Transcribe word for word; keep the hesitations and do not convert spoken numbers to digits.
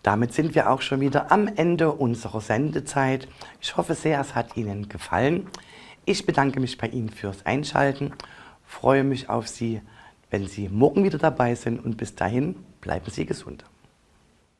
Damit sind wir auch schon wieder am Ende unserer Sendezeit. Ich hoffe sehr, es hat Ihnen gefallen. Ich bedanke mich bei Ihnen fürs Einschalten, freue mich auf Sie, wenn Sie morgen wieder dabei sind und bis dahin bleiben Sie gesund.